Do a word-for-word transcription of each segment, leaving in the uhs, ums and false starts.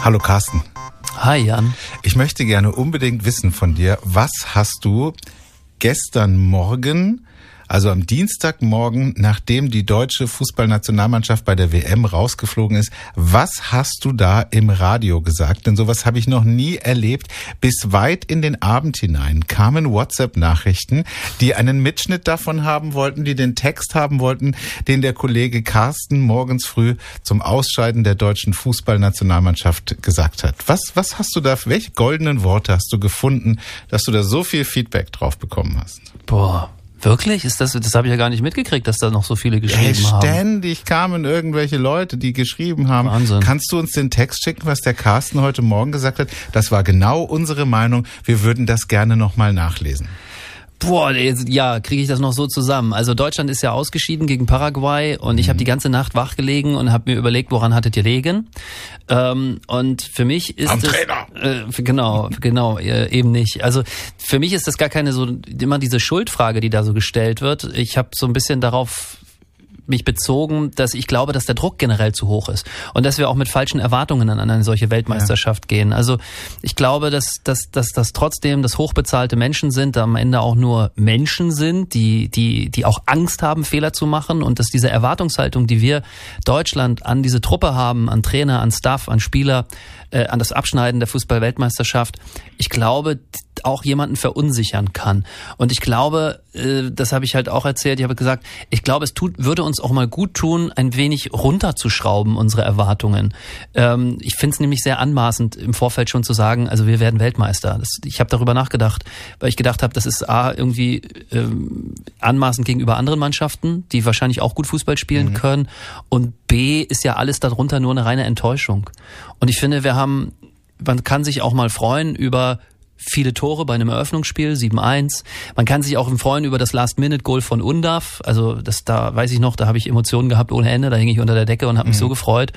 Hallo Carsten. Hi Jan. Ich möchte gerne unbedingt wissen von dir, was hast du gestern Morgen, also am Dienstagmorgen, nachdem die deutsche Fußballnationalmannschaft bei der W M rausgeflogen ist, was hast du da im Radio gesagt? Denn sowas habe ich noch nie erlebt. Bis weit in den Abend hinein kamen WhatsApp-Nachrichten, die einen Mitschnitt davon haben wollten, die den Text haben wollten, den der Kollege Carsten morgens früh zum Ausscheiden der deutschen Fußballnationalmannschaft gesagt hat. Was, was hast du da, welche goldenen Worte hast du gefunden, dass du da so viel Feedback drauf bekommen hast? Boah. Wirklich? Ist das, das habe ich ja gar nicht mitgekriegt, dass da noch so viele geschrieben hey, haben. Ständig kamen irgendwelche Leute, die geschrieben haben. Wahnsinn. Kannst du uns den Text schicken, was der Carsten heute Morgen gesagt hat? Das war genau unsere Meinung. Wir würden das gerne nochmal nachlesen. Boah, ja, kriege ich das noch so zusammen. Also Deutschland ist ja ausgeschieden gegen Paraguay und ich habe die ganze Nacht wach gelegen und habe mir überlegt, woran hattet ihr liegen? Ähm, und für mich ist Am es Trainer. Äh, genau, genau, äh, eben nicht. Also für mich ist das gar keine so immer diese Schuldfrage, die da so gestellt wird. Ich habe so ein bisschen darauf mich bezogen, dass ich glaube, dass der Druck generell zu hoch ist und dass wir auch mit falschen Erwartungen an eine solche Weltmeisterschaft ja. gehen. Also ich glaube, dass dass dass das trotzdem das hochbezahlte Menschen sind, am Ende auch nur Menschen sind, die die die auch Angst haben, Fehler zu machen und dass diese Erwartungshaltung, die wir Deutschland an diese Truppe haben, an Trainer, an Staff, an Spieler, äh, an das Abschneiden der Fußball-Weltmeisterschaft, ich glaube, auch jemanden verunsichern kann. Und ich glaube, äh, das habe ich halt auch erzählt, ich habe gesagt, ich glaube, es tut, würde uns auch mal gut tun, ein wenig runterzuschrauben, unsere Erwartungen. Ähm, ich finde es nämlich sehr anmaßend, im Vorfeld schon zu sagen, also wir werden Weltmeister. Das, ich habe darüber nachgedacht, weil ich gedacht habe, das ist A, irgendwie ähm, anmaßend gegenüber anderen Mannschaften, die wahrscheinlich auch gut Fußball spielen mhm. können. Und B, ist ja alles darunter nur eine reine Enttäuschung. Und ich finde, wir haben, man kann sich auch mal freuen über viele Tore bei einem Eröffnungsspiel, sieben eins. Man kann sich auch freuen über das Last-Minute-Goal von Undav. Also das, da weiß ich noch, da habe ich Emotionen gehabt ohne Ende. Da hing ich unter der Decke und habe mich mhm. so gefreut.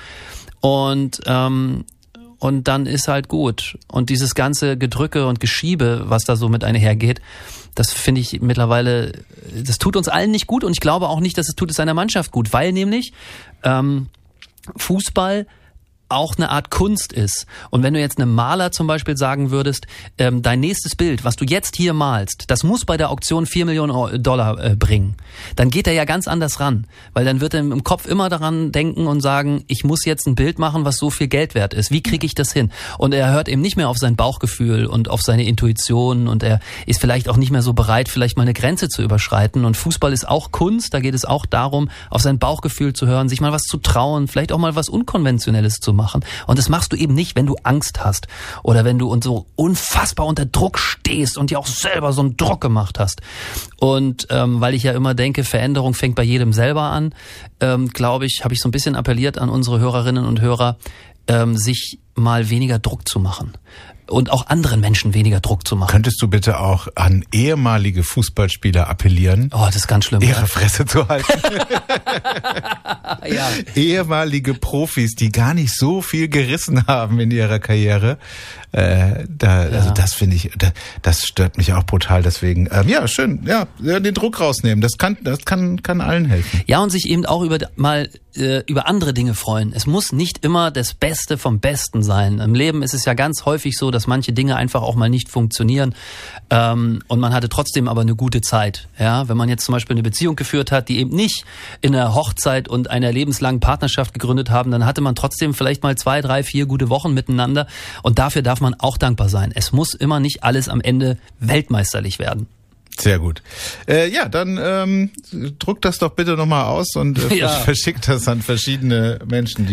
Und ähm, und dann ist halt gut. Und dieses ganze Gedrücke und Geschiebe, was da so mit einhergeht, das finde ich mittlerweile, das tut uns allen nicht gut. Und ich glaube auch nicht, dass es tut es seiner Mannschaft gut, weil nämlich ähm, Fußball auch eine Art Kunst ist. Und wenn du jetzt einem Maler zum Beispiel sagen würdest, ähm, dein nächstes Bild, was du jetzt hier malst, das muss bei der Auktion vier Millionen Dollar äh, bringen, dann geht er ja ganz anders ran. Weil dann wird er im Kopf immer daran denken und sagen, ich muss jetzt ein Bild machen, was so viel Geld wert ist. Wie kriege ich das hin? Und er hört eben nicht mehr auf sein Bauchgefühl und auf seine Intuition und er ist vielleicht auch nicht mehr so bereit, vielleicht mal eine Grenze zu überschreiten. Und Fußball ist auch Kunst, da geht es auch darum, auf sein Bauchgefühl zu hören, sich mal was zu trauen, vielleicht auch mal was Unkonventionelles zu machen. machen. Und das machst du eben nicht, wenn du Angst hast oder wenn du und so unfassbar unter Druck stehst und dir auch selber so einen Druck gemacht hast. Und ähm, weil ich ja immer denke, Veränderung fängt bei jedem selber an, ähm, glaube ich, habe ich so ein bisschen appelliert an unsere Hörerinnen und Hörer, ähm, sich mal weniger Druck zu machen. Und auch anderen Menschen weniger Druck zu machen. Könntest du bitte auch an ehemalige Fußballspieler appellieren? Oh, das ist ganz schlimm. Ihre ja. Fresse zu halten. ja. Ehemalige Profis, die gar nicht so viel gerissen haben in ihrer Karriere. Äh, da, ja. Also das finde ich, da, das stört mich auch brutal. Deswegen, ähm, ja, schön, ja, den Druck rausnehmen. Das kann, das kann, kann allen helfen. Ja, und sich eben auch über mal äh, über andere Dinge freuen. Es muss nicht immer das Beste vom Besten sein. Im Leben ist es ja ganz häufig so, dass manche Dinge einfach auch mal nicht funktionieren ähm, und man hatte trotzdem aber eine gute Zeit. Ja, wenn man jetzt zum Beispiel eine Beziehung geführt hat, die eben nicht in einer Hochzeit und einer lebenslangen Partnerschaft gegründet haben, dann hatte man trotzdem vielleicht mal zwei, drei, vier gute Wochen miteinander und dafür darf man auch dankbar sein. Es muss immer nicht alles am Ende weltmeisterlich werden. Sehr gut. Äh, ja, dann ähm, druck das doch bitte nochmal aus und äh, ja. verschickt das an verschiedene Menschen, die